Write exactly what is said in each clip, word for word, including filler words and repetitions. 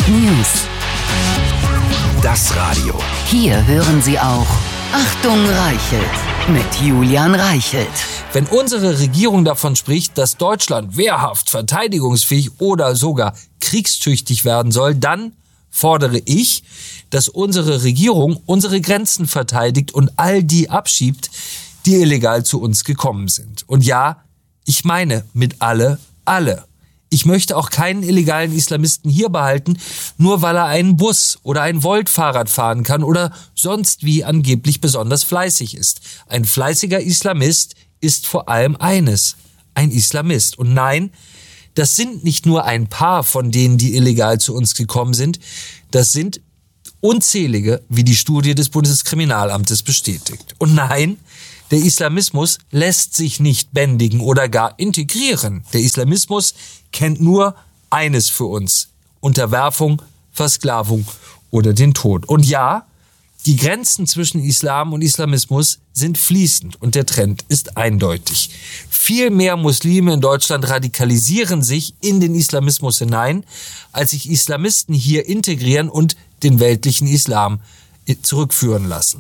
News. Das Radio. Hier hören Sie auch Achtung Reichelt mit Julian Reichelt. Wenn unsere Regierung davon spricht, dass Deutschland wehrhaft, verteidigungsfähig oder sogar kriegstüchtig werden soll, dann fordere ich, dass unsere Regierung unsere Grenzen verteidigt und all die abschiebt, die illegal zu uns gekommen sind. Und ja, ich meine mit alle, alle. Ich möchte auch keinen illegalen Islamisten hier behalten, nur weil er einen Bus oder ein Volt-Fahrrad fahren kann oder sonst wie angeblich besonders fleißig ist. Ein fleißiger Islamist ist vor allem eines, ein Islamist. Und nein, das sind nicht nur ein paar von denen, die illegal zu uns gekommen sind, das sind unzählige, wie die Studie des Bundeskriminalamtes bestätigt. Und nein, der Islamismus lässt sich nicht bändigen oder gar integrieren. Der Islamismus kennt nur eines für uns: Unterwerfung, Versklavung oder den Tod. Und ja, die Grenzen zwischen Islam und Islamismus sind fließend und der Trend ist eindeutig. Viel mehr Muslime in Deutschland radikalisieren sich in den Islamismus hinein, als sich Islamisten hier integrieren und den weltlichen Islam zurückführen lassen.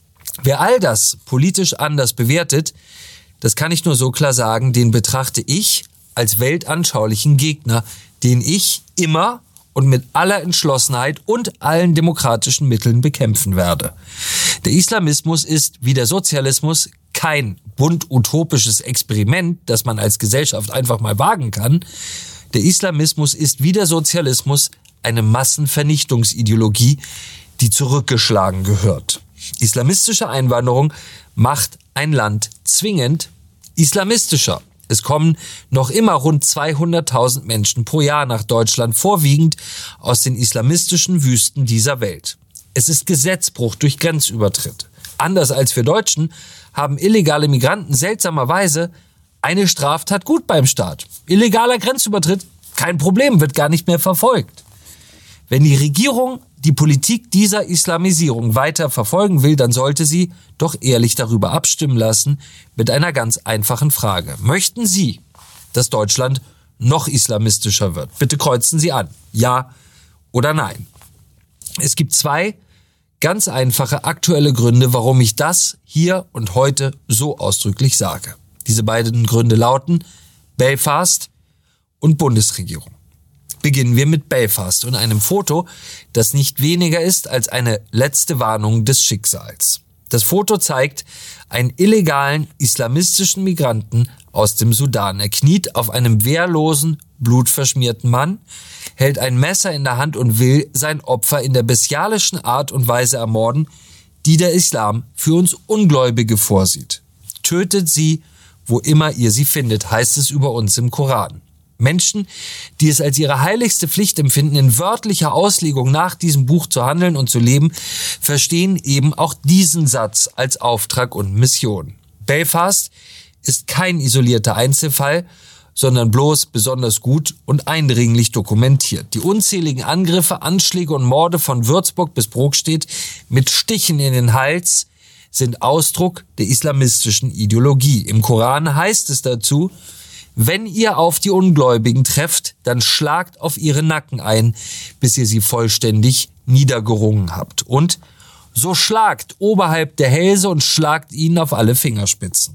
Wer all das politisch anders bewertet, das kann ich nur so klar sagen, den betrachte ich als weltanschaulichen Gegner, den ich immer und mit aller Entschlossenheit und allen demokratischen Mitteln bekämpfen werde. Der Islamismus ist, wie der Sozialismus, kein bunt utopisches Experiment, das man als Gesellschaft einfach mal wagen kann. Der Islamismus ist, wie der Sozialismus, eine Massenvernichtungsideologie, die zurückgeschlagen gehört. Islamistische Einwanderung macht ein Land zwingend islamistischer. Es kommen noch immer rund zweihunderttausend Menschen pro Jahr nach Deutschland, vorwiegend aus den islamistischen Wüsten dieser Welt. Es ist Gesetzbruch durch Grenzübertritt. Anders als wir Deutschen haben illegale Migranten seltsamerweise eine Straftat gut beim Staat. Illegaler Grenzübertritt, kein Problem, wird gar nicht mehr verfolgt. Wenn die Regierung die Politik dieser Islamisierung weiter verfolgen will, dann sollte sie doch ehrlich darüber abstimmen lassen mit einer ganz einfachen Frage. Möchten Sie, dass Deutschland noch islamistischer wird? Bitte kreuzen Sie an. Ja oder nein. Es gibt zwei ganz einfache aktuelle Gründe, warum ich das hier und heute so ausdrücklich sage. Diese beiden Gründe lauten Belfast und Bundesregierung. Beginnen wir mit Belfast und einem Foto, das nicht weniger ist als eine letzte Warnung des Schicksals. Das Foto zeigt einen illegalen islamistischen Migranten aus dem Sudan. Er kniet auf einem wehrlosen, blutverschmierten Mann, hält ein Messer in der Hand und will sein Opfer in der bestialischen Art und Weise ermorden, die der Islam für uns Ungläubige vorsieht. Tötet sie, wo immer ihr sie findet, heißt es über uns im Koran. Menschen, die es als ihre heiligste Pflicht empfinden, in wörtlicher Auslegung nach diesem Buch zu handeln und zu leben, verstehen eben auch diesen Satz als Auftrag und Mission. Belfast ist kein isolierter Einzelfall, sondern bloß besonders gut und eindringlich dokumentiert. Die unzähligen Angriffe, Anschläge und Morde von Würzburg bis Brokstedt mit Stichen in den Hals sind Ausdruck der islamistischen Ideologie. Im Koran heißt es dazu: Wenn ihr auf die Ungläubigen trefft, dann schlagt auf ihre Nacken ein, bis ihr sie vollständig niedergerungen habt. Und so schlagt oberhalb der Hälse und schlagt ihnen auf alle Fingerspitzen.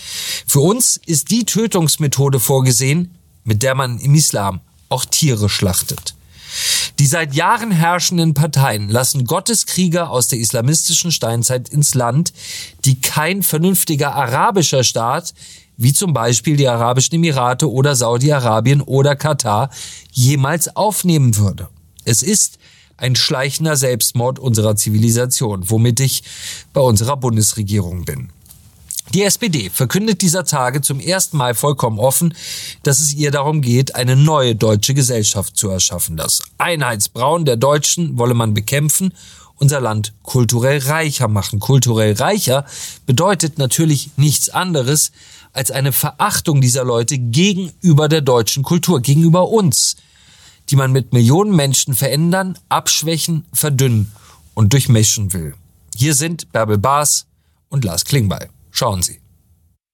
Für uns ist die Tötungsmethode vorgesehen, mit der man im Islam auch Tiere schlachtet. Die seit Jahren herrschenden Parteien lassen Gotteskrieger aus der islamistischen Steinzeit ins Land, die kein vernünftiger arabischer Staat wie zum Beispiel die Arabischen Emirate oder Saudi-Arabien oder Katar, jemals aufnehmen würde. Es ist ein schleichender Selbstmord unserer Zivilisation, womit ich bei unserer Bundesregierung bin. Die S P D verkündet dieser Tage zum ersten Mal vollkommen offen, dass es ihr darum geht, eine neue deutsche Gesellschaft zu erschaffen. Das Einheitsbrauen der Deutschen wolle man bekämpfen, unser Land kulturell reicher machen. Kulturell reicher bedeutet natürlich nichts anderes als eine Verachtung dieser Leute gegenüber der deutschen Kultur, gegenüber uns, die man mit Millionen Menschen verändern, abschwächen, verdünnen und durchmischen will. Hier sind Bärbel Baas und Lars Klingbeil. Schauen Sie.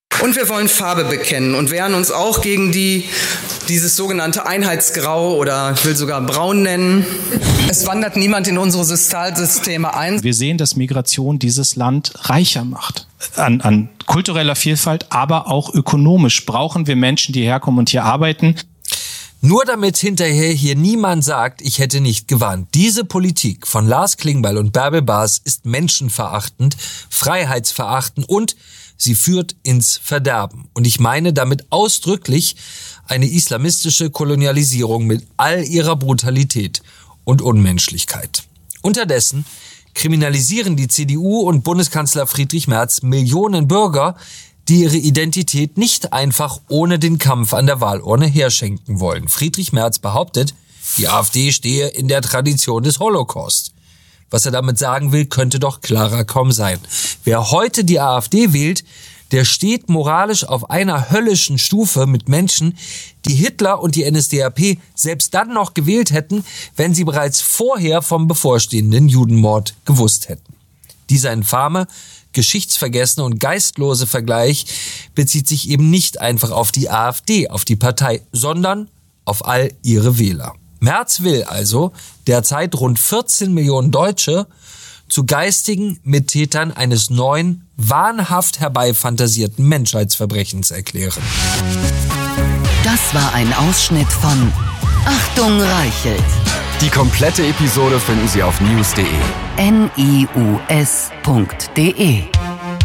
Und wir wollen Farbe bekennen und wehren uns auch gegen die, dieses sogenannte Einheitsgrau oder ich will sogar braun nennen. Es wandert niemand in unsere Sozialsysteme ein. Wir sehen, dass Migration dieses Land reicher macht. An, an kultureller Vielfalt, aber auch ökonomisch brauchen wir Menschen, die herkommen und hier arbeiten. Nur damit hinterher hier niemand sagt, ich hätte nicht gewarnt. Diese Politik von Lars Klingbeil und Bärbel Bas ist menschenverachtend, freiheitsverachtend und sie führt ins Verderben. Und ich meine damit ausdrücklich eine islamistische Kolonialisierung mit all ihrer Brutalität und Unmenschlichkeit. Unterdessen kriminalisieren die C D U und Bundeskanzler Friedrich Merz Millionen Bürger, die ihre Identität nicht einfach ohne den Kampf an der Wahlurne herschenken wollen. Friedrich Merz behauptet, die AfD stehe in der Tradition des Holocaust. Was er damit sagen will, könnte doch klarer kaum sein. Wer heute die AfD wählt, der steht moralisch auf einer höllischen Stufe mit Menschen, die Hitler und die N S D A P selbst dann noch gewählt hätten, wenn sie bereits vorher vom bevorstehenden Judenmord gewusst hätten. Dieser infame, geschichtsvergessene und geistlose Vergleich bezieht sich eben nicht einfach auf die AfD, auf die Partei, sondern auf all ihre Wähler. Merz will also derzeit rund vierzehn Millionen Deutsche zu geistigen Mittätern eines neuen, wahnhaft herbeifantasierten Menschheitsverbrechens erklären. Das war ein Ausschnitt von Achtung Reichelt. Die komplette Episode finden Sie auf news punkt de. N I U S punkt de